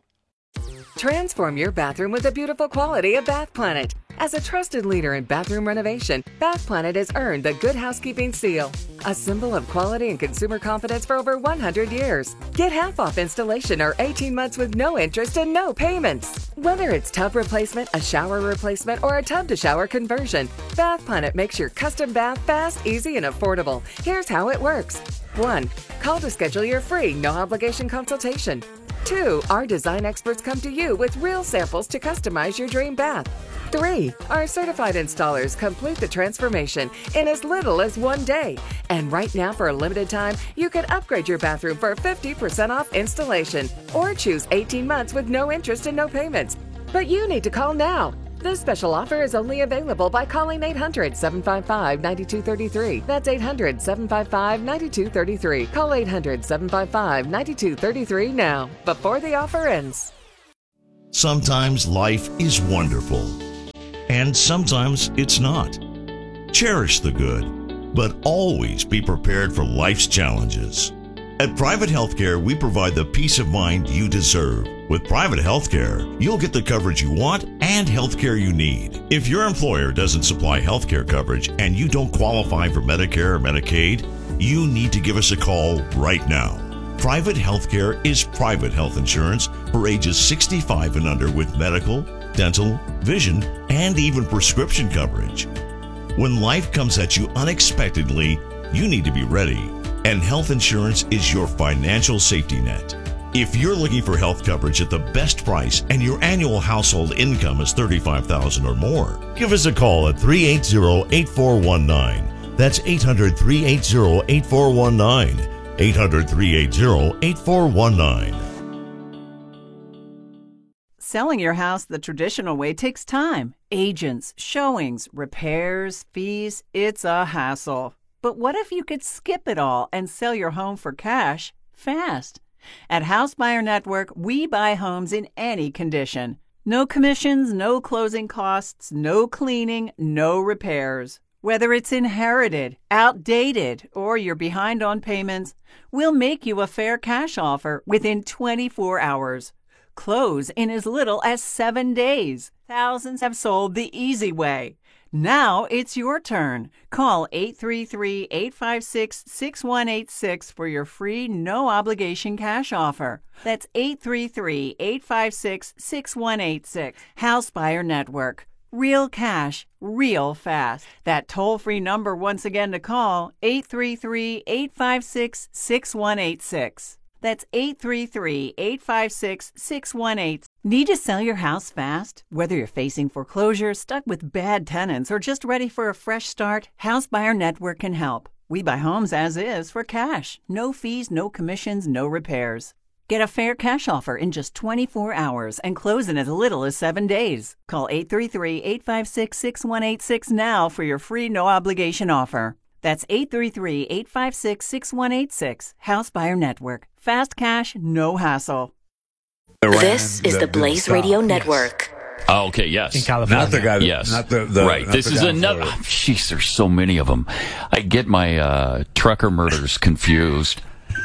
Transform your bathroom with the beautiful quality of Bath Planet. As a trusted leader in bathroom renovation, Bath Planet has earned the Good Housekeeping seal, a symbol of quality and consumer confidence for over one hundred years. Get half off installation or eighteen months with no interest and no payments. Whether it's tub replacement, a shower replacement, or a tub-to-shower conversion, Bath Planet makes your custom bath fast, easy, and affordable. Here's how it works. one. Call to schedule your free, no-obligation consultation. Two, our design experts come to you with real samples to customize your dream bath. Three, our certified installers complete the transformation in as little as one day. And right now, for a limited time, you can upgrade your bathroom for fifty percent off installation or choose eighteen months with no interest and no payments. But you need to call now. This special offer is only available by calling eight hundred, seven five five, nine two three three. That's eight hundred, seven five five, nine two three three. Call eight hundred, seven five five, nine two three three now, before the offer ends. Sometimes life is wonderful, and sometimes it's not. Cherish the good, but always be prepared for life's challenges. At Private Healthcare, we provide the peace of mind you deserve. With Private Healthcare, you'll get the coverage you want and healthcare you need. If your employer doesn't supply healthcare coverage and you don't qualify for Medicare or Medicaid, you need to give us a call right now. Private Healthcare is private health insurance for ages sixty-five and under with medical, dental, vision, and even prescription coverage. When life comes at you unexpectedly, you need to be ready. And health insurance is your financial safety net. If you're looking for health coverage at the best price and your annual household income is thirty-five thousand dollars or more, give us a call at three eight zero, eight four one nine. That's eight hundred, three eight zero, eight four one nine. eight hundred, three eight zero, eight four one nine. Selling your house the traditional way takes time. Agents, showings, repairs, fees. It's a hassle. But what if you could skip it all and sell your home for cash fast? At House Buyer Network, we buy homes in any condition. No commissions, no closing costs, no cleaning, no repairs. Whether it's inherited, outdated, or you're behind on payments, we'll make you a fair cash offer within twenty-four hours. Close in as little as seven days. Thousands have sold the easy way. Now it's your turn. Call eight three three, eight five six, six one eight six for your free no-obligation cash offer. That's eight three three, eight five six, six one eight six. House Buyer Network. Real cash, real fast. That toll-free number once again to call, eight three three, eight five six, six one eight six. That's eight three three, eight five six, six one eight six. Need to sell your house fast? Whether you're facing foreclosure, stuck with bad tenants, or just ready for a fresh start, House Buyer Network can help. We buy homes as is for cash. No fees, no commissions, no repairs. Get a fair cash offer in just twenty-four hours and close in as little as seven days. Call eight three three, eight five six, six one eight six now for your free no-obligation offer. That's eight three three, eight five six, six one eight six. House Buyer Network. Fast cash, no hassle. This is the Blaze Radio Network. Oh, okay, yes. In California. Not the guy that, Yes. not the, the right. not This the is guy in another. Florida. Jeez, there's so many of them. I get my uh, trucker murders confused.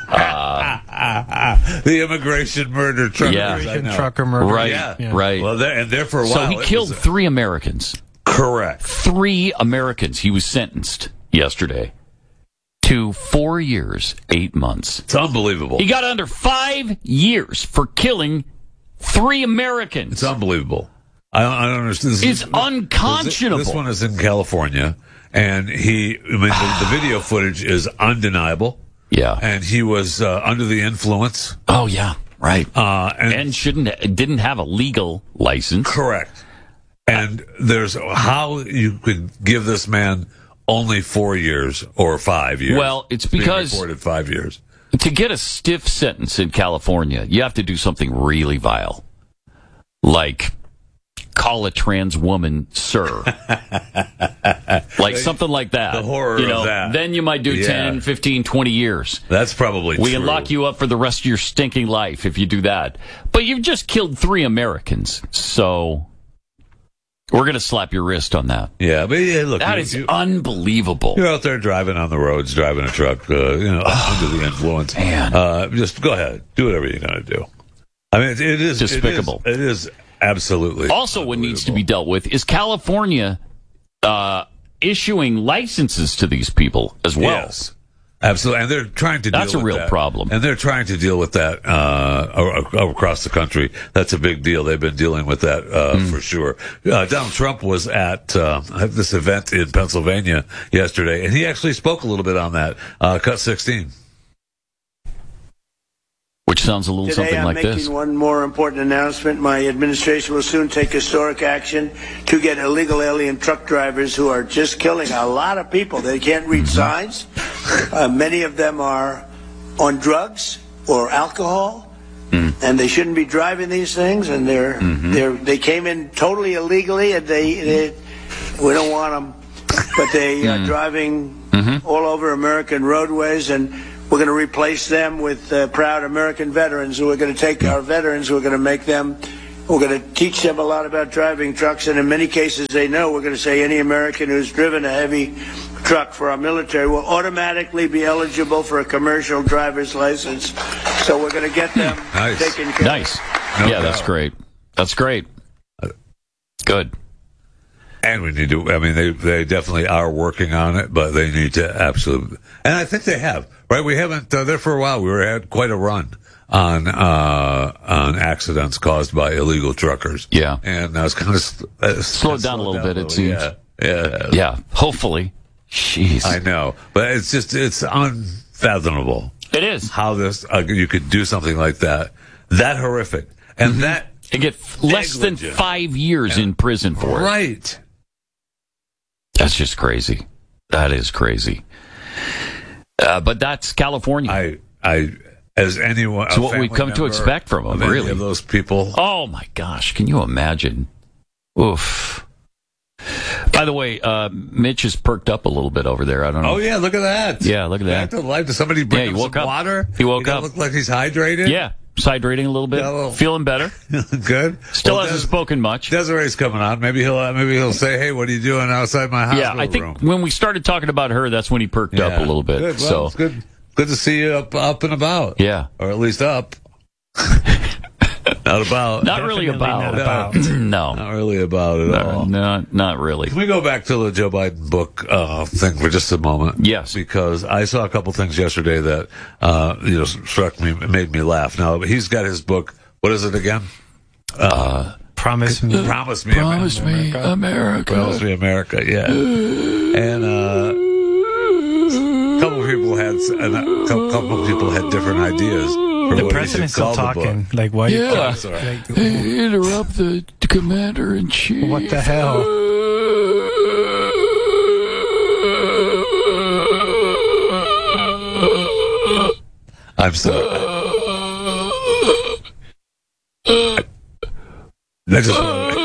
Uh, the immigration murder truckers. Yeah. I know. Trucker murder. right, Yeah. Yeah. right. Well, there, and there for a so while. he it killed was a- three Americans. Correct. Three Americans. He was sentenced yesterday to four years, eight months. It's unbelievable. He got under five years for killing three Americans. It's unbelievable. I don't, I don't understand. This It's is- unconscionable. This, this one is in California, and he. I mean, the, the video footage is undeniable. Yeah, and he was uh, under the influence. Oh yeah, right. Uh, and, and shouldn't didn't have a legal license. Correct. And there's how you could give this man only four years or five years. Well, it's being because reported five years. To get a stiff sentence in California, you have to do something really vile, like call a trans woman sir, like something like that. The horror you know, of that. Then you might do Yeah. ten, fifteen, twenty years. That's probably we true. can lock you up for the rest of your stinking life if you do that. But you've just killed three Americans, so we're going to slap your wrist on that. Yeah, but yeah, look, that you, is you, unbelievable. You're out there driving on the roads, driving a truck, uh, you know, under the influence. Man. Uh, just go ahead, do whatever you're going to do. I mean, it, it is Despicable. It is, it is absolutely. Also, what needs to be dealt with is California uh, issuing licenses to these people as well. Yes, absolutely, and they're trying to. That's deal a with real that. problem, and they're trying to deal with that uh, a- a- across the country. That's a big deal. They've been dealing with that uh, Mm. for sure. Uh, Donald Trump was at uh, this event in Pennsylvania yesterday, and he actually spoke a little bit on that. Uh, Cut sixteen. Which sounds a little Today something I'm like making this. one more important announcement. My administration will soon take historic action to get illegal alien truck drivers who are just killing a lot of people. They can't read signs. Uh, many of them are on drugs or alcohol. Mm. And they shouldn't be driving these things, and they're mm-hmm. they're they came in totally illegally, and they, they we don't want them, but they are mm. driving mm-hmm. all over American roadways, and we're going to replace them with uh, proud American veterans who are going to take our veterans, who are going to make them, we're going to teach them a lot about driving trucks, and in many cases they know. We're going to say any American who's driven a heavy truck for our military will automatically be eligible for a commercial driver's license. So we're going to get them nice. taken care Nice. No yeah, doubt. that's great. That's great. Good. And we need to, I mean, they, they definitely are working on it, but they need to absolutely, and I think they have, right? We haven't, uh, there for a while, we were had quite a run on, uh, on accidents caused by illegal truckers. Yeah. And I was kind of, uh, slowed down a little bit, it seems. Yeah. Yeah. Yeah. Hopefully. Jeez. I know, but it's just, it's unfathomable. It is. How this, uh, you could do something like that, that horrific. And mm-hmm. that. And get less than five years and, in prison for it. Right. That's just crazy. That is crazy. Uh, but that's California. I, I, as anyone, it's what we've come to expect from them, really. Of those people. Oh my gosh. Can you imagine? Oof. By the way, uh, Mitch is perked up a little bit over there. I don't know. Oh, yeah, look at that. Yeah, look at Back that. To life. Does somebody bring yeah, him he woke some up. water? He woke he up. Look like he's hydrated? Yeah, he's hydrating a little bit. Yeah, a little. Feeling better. Good. Still well, hasn't Des- spoken much. Desiree's coming on. Maybe he'll uh, maybe he'll say, hey, what are you doing outside my hospital Yeah, I think room? when we started talking about her, that's when he perked yeah. up a little bit. Good. Well, so it's good. Good to see you up, up and about. Yeah. Or at least up. Not about. Not really about. Not about. No. Not really about at no, all. Not, not really. Can we go back to the Joe Biden book uh, thing for just a moment? Yes. Because I saw a couple things yesterday that uh, you know struck me, made me laugh. Now, he's got his book. What is it again? Uh, Promise Me. Promise Me Promise America. Me America. Promise Me America, yeah. And uh, a couple of people had, and a couple of people had different ideas. The president's still talking. Like, why? Yeah. Oh, like, hey, interrupt the commander in chief. What the hell? I'm sorry. I just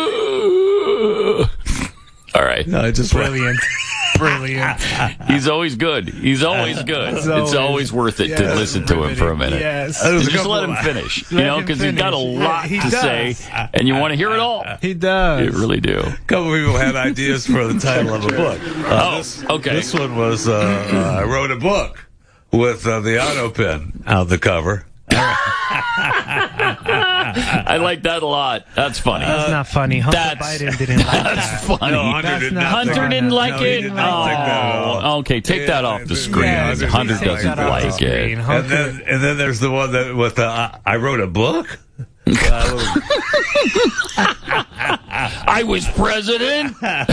All right. No, I just Brilliant. Brilliant. He's always good. He's always good. It's It's always- always worth it to yes, listen to him for a minute. Yes. There was You a just couple let him of- finish, you Let know, him because he's got a finish. lot Yeah, he to does. say, and you want to hear it all. He does. You really do. A couple of people had ideas for the title of a book. Uh, Oh, this, okay. This one was, uh, uh, I wrote a book with uh, the auto pen on the cover. I like that a lot. That's funny. That's not funny. Hunter That's- Biden didn't like That's that. funny. No, Hunter That's did not not. Hunter funny. didn't like No, it. he did not like that at all. Oh, okay. Take Yeah, that off the screen. Yeah, Hunter take doesn't that off the like screen. it. Hunter- And then, and then there's the one that with the, uh, I wrote a book. I was president.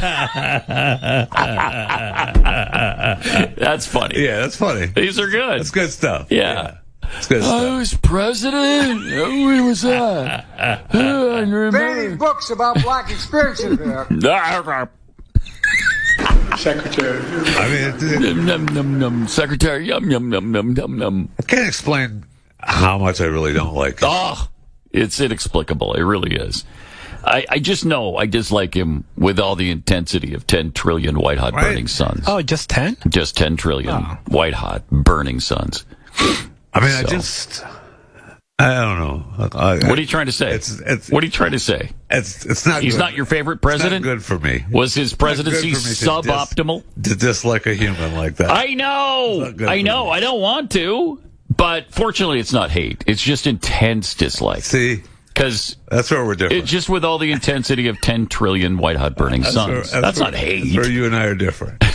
That's funny. Yeah, that's funny. These are good. That's good stuff. Yeah. It's good I stuff. was president. When was that? I remember. Many books about black experiences there. Secretary. I mean, it, it, Num, num, num, num. Secretary, yum, yum, num, num, num, num. I can't explain how much I really don't like it. Oh, it's inexplicable. It really is. I, I just know I dislike him with all the intensity of ten trillion white hot Right. burning suns. Oh, just ten? Just ten trillion Oh. white hot burning suns. I mean, I So. just, I don't know. I, What are you trying to say? It's, it's, What are you trying to say? it's, it's not He's good. not your favorite It's not president? good for me. Was his It's not good presidency for me to dis- suboptimal? To dislike a human like that. I know. not good I for know. me. I don't want to. But fortunately, it's not hate. It's just intense dislike. See, Because that's where we're different. it's just with all the intensity of ten trillion white hot burning That's suns. where- That's, that's where- not hate. That's where you and I are different.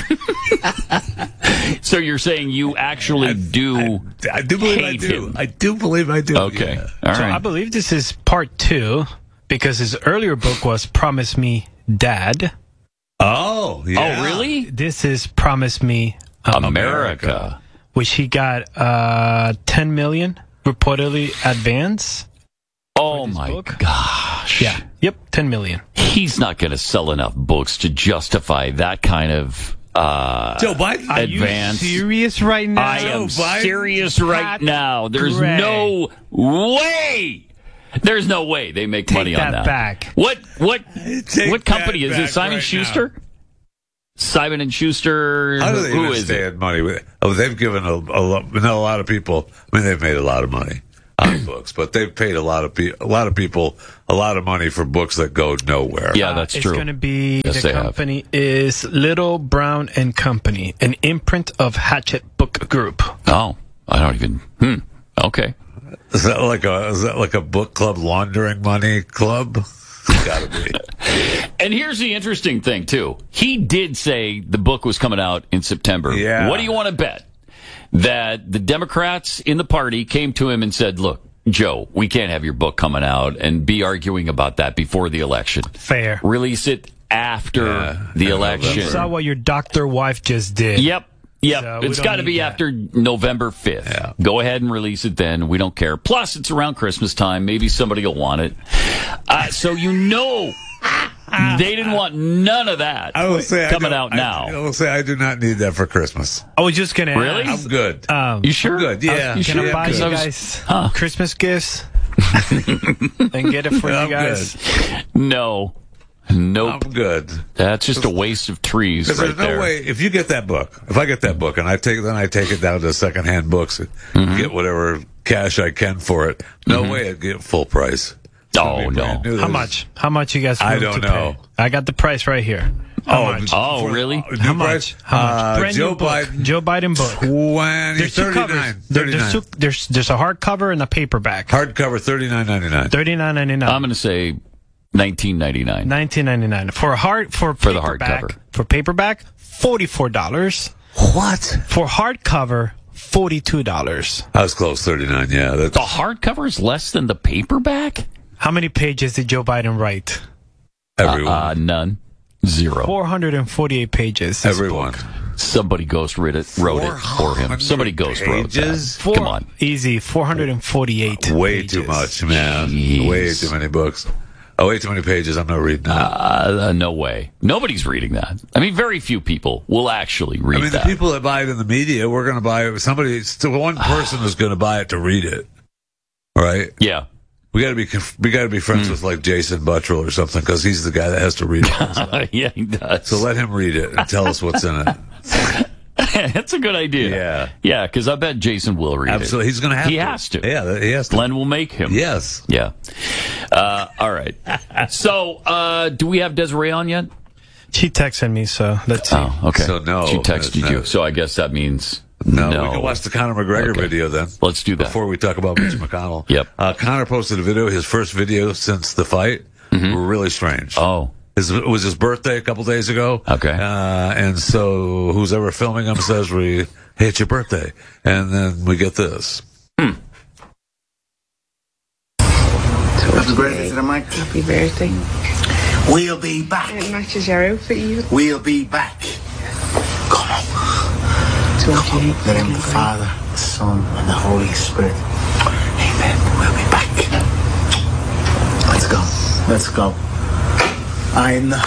So you're saying you actually do I do believe I hate do. him. I do believe I do. Okay. Yeah. All So right. I believe this is part two because his earlier book was Promise Me Dad. Oh, yeah. Oh, really? This is Promise Me America. which he got uh, ten million reportedly advance. Oh my book. gosh. Yeah. Yep. ten million. He's not going to sell enough books to justify that kind of uh, Joe Biden. Are you advance. serious right now? I am Joe Biden? serious right Pat now. There's Gray. no way. There's no way they make Take money that on that. back. What what Take what company that is it? back Simon right Schuster? Simon and Schuster. How do they Who even is stay it? in money with? Oh, they've given a, a, lot, no, a lot of people. I mean, they've made a lot of money on books, but they've paid a lot of pe- a lot of people a lot of money for books that go nowhere. Yeah, that's it's true. going to be, Yes, the they have. company is Little Brown and Company, an imprint of Hatchet Book Group. Oh, I don't even. Hmm. Okay. Is that like a is that like a book club laundering money club? Gotta be. And here's the interesting thing, too. He did say the book was coming out in September. Yeah. What do you want to bet? That the Democrats in the party came to him and said, look, Joe, we can't have your book coming out and be arguing about that before the election. Fair. Release it after Yeah, the in election. You saw what your doctor wife just did. Yep. Yep. So we it's don't got to need be that. after November fifth. Yeah. Go ahead and release it then. We don't care. Plus, it's around Christmas time. Maybe somebody will want it. Uh, so you know they didn't want none of that I will say I coming don't- out I, now. I will say I do not need that for Christmas. I was just going to Really? I'm good. Um, You sure? I'm good. Yeah. You Can sure? I buy Because you I was- guys Huh. Christmas gifts and get it for I'm you guys? No. Nope. I'm good. That's just a waste of trees Because right there's no there. way if you get that book, if I get that book and I take then I take it down to secondhand books, Mm-hmm. get whatever cash I can for it. No way I'd get full price. It's gonna Oh, be brand no. new. How There's- much? How much you guys? I willing don't to know. Pay? I got the price right here. How Oh, much? Oh, for- really? uh, new How price? much? How much? Uh, Brand Joe new book. Biden, Joe Biden book. twenty, There's two thirty-nine, covers. There- there's, thirty-nine. two, there's there's a hardcover and a paperback. Hardcover thirty-nine ninety-nine. Thirty nine ninety I'm nine. going to say nineteen ninety-nine. Nineteen ninety nine for a hard for For the paperback, hardcover. For paperback, forty four dollars. What? For hardcover, forty two dollars. I was close, thirty-nine. Yeah, that's The hardcover is less than the paperback? How many pages did Joe Biden write? everyone. Uh, none. Zero. Four hundred and forty eight pages. this everyone. book. Somebody ghost wrote it, wrote it for him. Somebody ghost wrote pages? that. Four, Come on. easy. Four hundred and forty eight. Way pages. too much, man. Jeez. Way too many books. Oh, way too many pages. I'm not reading that. Uh, no way. Nobody's reading that. I mean, very few people will actually read I mean, that. the people that buy it in the media, we're going to buy it. Somebody, still one person is going to buy it to read it. Right? yeah. We got to be we got to be friends with like Jason Buttrill or something because he's the guy that has to read it. yeah, he does. So let him read it and tell us what's in it. That's a good idea. Yeah. Yeah, because I bet Jason will read Absolutely, it. he's going to have. He to. has to. Yeah, he has to. Glenn will make him. Yes. Yeah. Uh, all right. So, uh, do we have Desiree on yet? She texted me, so let's see. Oh, okay. So, no, She texted no. you. So I guess that means No, no. we can watch the Conor McGregor Okay. video then. Let's do that. Before we talk about Mitch McConnell. Yep. Uh, Conor posted a video, his first video since the fight. Were really strange. Oh. His, it was his birthday a couple days ago. Okay. Uh, and so who's ever filming him says, we, hey, it's your birthday. And then we get this. Hmm. Happy birthday to the mic. Happy birthday. We'll be back. It matches your outfit, you. We'll be back. Come on. It's okay. In the name of the Father, the Son, and the Holy Spirit. Amen. We'll be back. Let's go. Let's go. I know.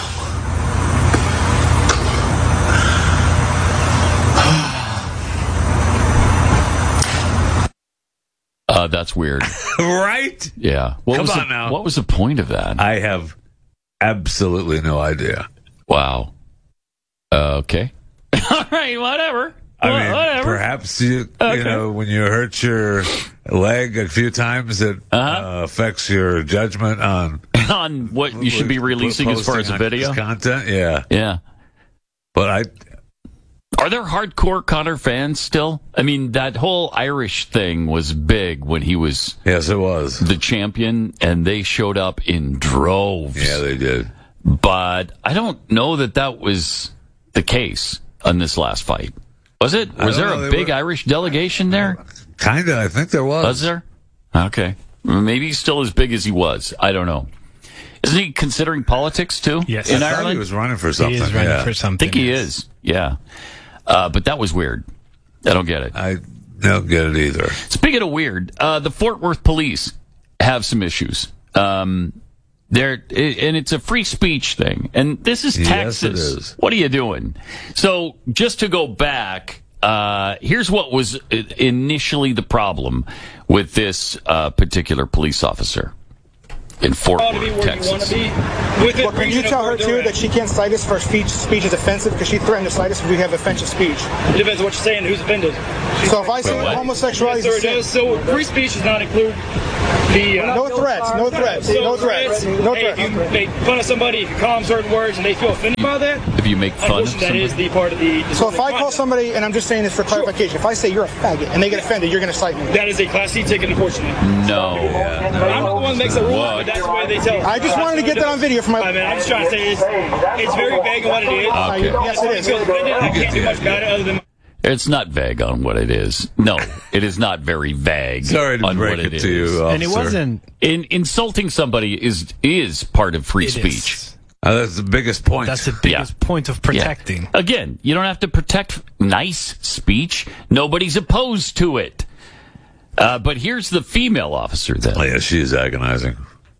Uh, that's weird. Right? Yeah. What Come was on the, now. What was the point of that? I have absolutely no idea. Wow. Uh, okay. All right. Whatever. I Well, mean, whatever. perhaps you, Okay. you know, when you hurt your leg a few times, it Uh-huh. uh, affects your judgment on On what you should be releasing as far as a posting on video. content. Yeah, Yeah. but I, Are there hardcore Connor fans still? I mean, that whole Irish thing was big when he was yes, it was. the champion, and they showed up in droves. Yeah, they did. But I don't know that that was the case on this last fight. Was it? I Was don't there know, a they big were- Irish delegation there? Kinda, I think there was. Was there? Okay. Maybe he's still as big as he was. I don't know. Isn't he considering politics too? Yes. In I thought Ireland? he was running for something. He is running yeah. for I something. think he yes. is. Yeah. Uh, but that was weird. I don't get it. I don't get it either. Speaking Speaking of weird, uh, the Fort Worth police have some issues. Um, they're, and it's a free speech thing. And this is Texas. Yes, it is. What are you doing? So just to go back, uh, here's what was initially the problem with this uh, particular police officer in Fort Worth, Texas. Well, can you tell her, too, that she can't cite us for speech speech is offensive because she threatened to cite us if we have offensive speech? It depends on what you're saying, who's offended. So if I say Wait, homosexuality Yes, is sir, a it sin, does. So free speech does not include the... Uh, no threats, no threats, so no threats, no hey, threats. if you make fun of somebody, if you call them certain words and they feel offended by that, If you make fun of unfortunately, that somebody. is the part of the... the So if I call somebody, and I'm just saying this for clarification, if I say you're a faggot and they get offended, you're going to cite me. That is a Class C ticket, unfortunately. No. I'm not the one that makes the rules, but that's the way they tell. I just wanted to get that on video for my... I mean, I'm just trying to say it's, it's very vague on what it is. Okay. Yes, it is. If you feel offended, I can't do much about it other than... It's not vague on what it is. No, it is not very vague Sorry to on break what it it is. to you, And it officer. wasn't. In, insulting somebody is is part of free It speech. is. Uh, that's the biggest point. That's the biggest Yeah. point of protecting. Yeah. Again, you don't have to protect nice speech. Nobody's opposed to it. Uh, but here's the female officer then. Oh, yeah, she is agonizing.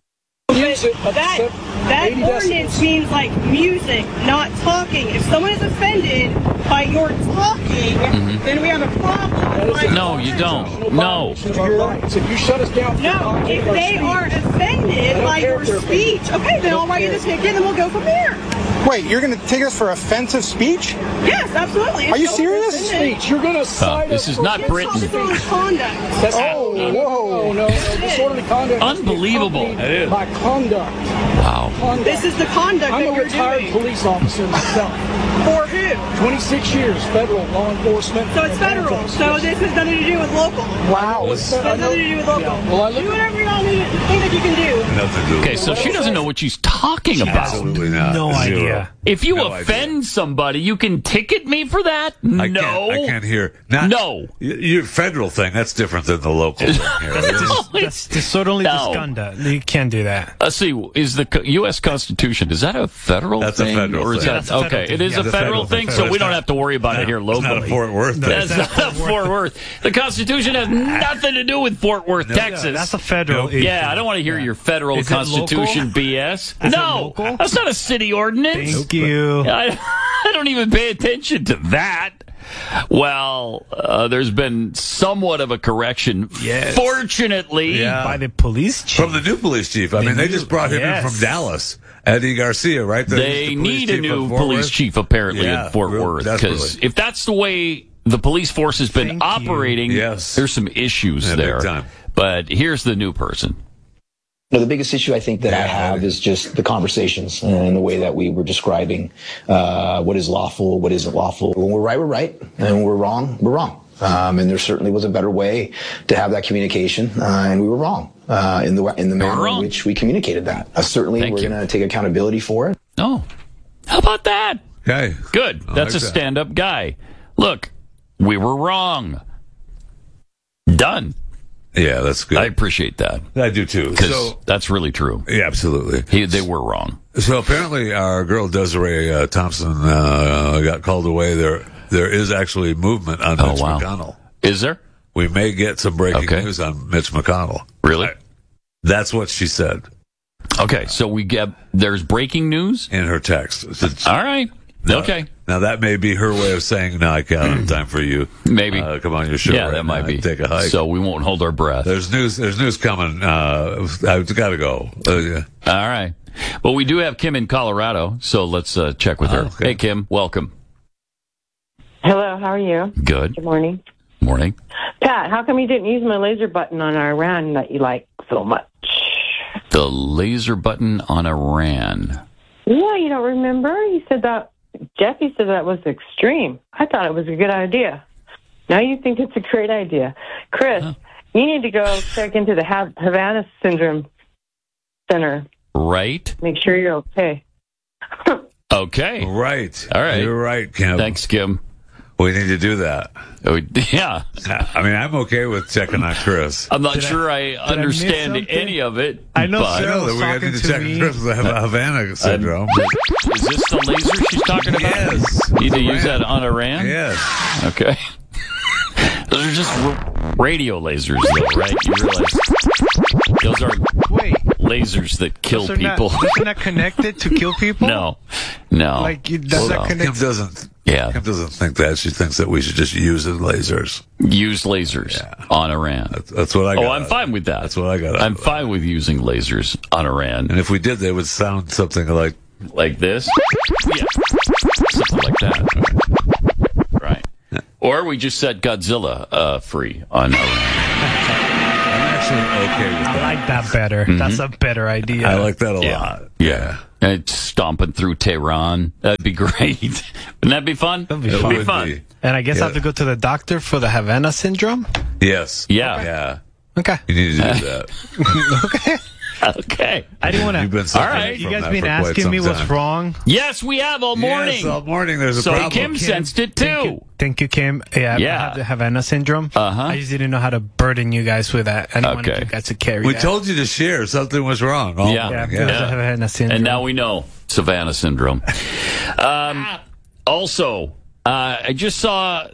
That that ordinance means like music, not talking. If someone is offended by your talking, then we have a problem. Like, No, you don't. No. if you shut us down, no. If they are offended by your speech, okay, then I'll write you the ticket and then we'll go from there. Wait, you're going to take us for offensive speech? Yes, absolutely. Are you serious? Speech. You're going to Uh, this is not Britain. Disorderly conduct. That's, oh, whoa. No, no, disorderly conduct. Unbelievable. It is. By conduct. Wow. Conduct. This is the conduct I'm that a you're retired doing. police officer myself. For who? twenty-six years federal law enforcement. So it's federal. So this has nothing to do with local. Wow. This has nothing to do with local. Yeah. Well, I look- do whatever y'all need, think that you can do. Nothing to do with Okay, so she doesn't know what she's talking about. Absolutely not. No Zero. idea. If you No offend idea. somebody, you can ticket me for that? I no. Can't, I can't hear. Not, No. y- Your federal thing, that's different than the local thing here. It's- That's disorderly No. misconduct. You can't do that. Let's see. Is the co- U S Constitution, is that a federal That's a thing? federal or is thing. that, That's a federal okay, thing. it is Yeah, a it's a federal federal thing, thing. so It's we don't not- have to worry about it here It's locally. not a Fort Worth thing. That's not Fort Worth. The Constitution has nothing to do with Fort Worth, Texas. That's a federal issue. Yeah, I don't want to hear your federal Is it Constitution local? B S. Is it no, local? that's not a city ordinance. Thank you. I, I don't even pay attention to that. Well, uh, there's been somewhat of a correction. Yes. Fortunately. Yeah. By the police chief. From the new police chief. I The mean, they new- just brought him yes. in from Dallas. Eddie Garcia, right? The- They the police need a chief new of Fort police Worth. chief apparently Yeah, in Fort real Worth, because desperately. if that's the way the police force has been Thank you. operating, Yes. there's some issues Yeah, big there. time. But here's the new person. No, the biggest issue I think that I have is just the conversations and the way that we were describing uh, what is lawful, what isn't lawful. When we're right, we're right, and when we're wrong, we're wrong. Um, and there certainly was a better way to have that communication, uh, and we were wrong uh, in the in the manner in which we communicated that. Uh, certainly, Thank we're you. going to take accountability for it. Oh, how about that? Okay. Good. I That's like a that. stand-up guy. Look, we were wrong. Done. Yeah, that's good. I appreciate that. I do too. Because So, that's really true. yeah, absolutely. He, they were wrong. So apparently, our girl Desiree uh, Thompson uh, got called away. There, there is actually movement on Oh, Mitch wow. McConnell. Is there? We may get some breaking Okay. news on Mitch McConnell. Really? That's what she said Okay, so we get there's breaking news. in her text. It's- All right. Now- Okay. Now that may be her way of saying, "No, I can't have time for you. Maybe. uh, come on your show. Yeah, right that might now be. and take a hike." So we won't hold our breath. there's news. There's news coming. Uh, I've got to go. Uh, yeah. All right. Well, we do have Kim in Colorado, so let's uh, check with her. Okay. Hey, Kim, welcome. Hello, how are you? Good. Good morning. Morning. Pat, how come you didn't use my laser button on Iran that you like so much? The laser button on Iran. Yeah, you don't remember? You said that, Jeffy said that was extreme. I thought it was a good idea. Now you think it's a great idea. Chris, Huh. you need to go check into the Ha- Havana Syndrome Center. Right? Make sure you're okay. Okay. Right. All right. You're right, Kim. Thanks, Kim. We need to do that. Oh, yeah. I mean, I'm okay with checking on Chris. I'm not Did I- sure I, did I miss understand something? any of it. I know but Sarah No, was we got talking to to check me. Chris with Havana syndrome. Is this the laser she's talking about? Yes. Need to use Iran. that on Iran? Yes. Okay. Those are just r- radio lasers, though, right? You realize those are Wait. lasers that kill Those are people. Not, those are not connected to kill people? No, no. Like, you, that's So- not connected. Kim doesn't. Yeah. Kim doesn't think that. She thinks that we should just use the lasers. Use lasers on Iran. That's, that's what I got. Oh, I'm fine with that. That's what I got. out I'm of it. fine with using lasers on Iran. And if we did, they would sound something like Like this? Yeah. Something like that. Right. Or we just set Godzilla uh, free on Iran. I'm actually okay with I that. like that better. Mhm. That's a better idea. I like that a Yeah. lot. Yeah. And it's stomping through Tehran. That'd be great. Wouldn't that be fun? That'd be It fun. would fun. be. And I guess Yeah. I have to go to the doctor for the Havana syndrome? Yes. Yeah. Yeah. Okay. You need to do that. Okay. Okay. I didn't want to. You've been suffering All right. from You guys that been for quite asking some me what's time. wrong? Yes, we have all morning. Yes, all morning. There's a so problem. Kim sensed it Thank too. you, thank you, Kim. Yeah, Yeah. I have the Havana syndrome. Uh-huh. I just didn't know how to burden you guys with that. I didn't want Okay. you guys to carry We that. told you to share. Something was wrong. All Yeah. Yeah, morning. because Yeah. I have Havana syndrome. And now we know Savannah syndrome. Um, also, uh, I just saw